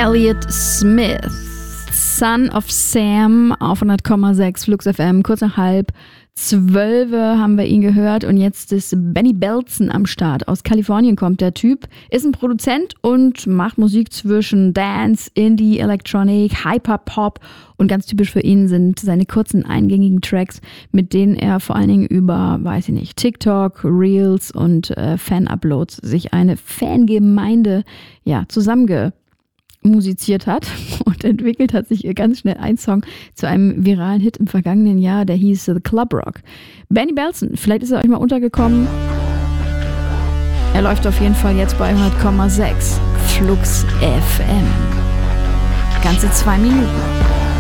Elliott Smith, Son of Sam auf 100,6 Flux FM. Kurz nach 11:30 haben wir ihn gehört und jetzt ist Benny Belson am Start. Aus Kalifornien kommt der Typ, ist ein Produzent und macht Musik zwischen Dance, Indie, Electronic, Hyperpop und ganz typisch für ihn sind seine kurzen eingängigen Tracks, mit denen er vor allen Dingen über, weiß ich nicht, TikTok, Reels und Fan-Uploads sich eine Fangemeinde zusammengemusiziert hat und entwickelt hat sich ganz schnell ein Song zu einem viralen Hit im vergangenen Jahr, der hieß The Club Rock. Benny Belson, vielleicht ist er euch mal untergekommen. Er läuft auf jeden Fall jetzt bei 100,6 Flux FM. Ganze 2 Minuten.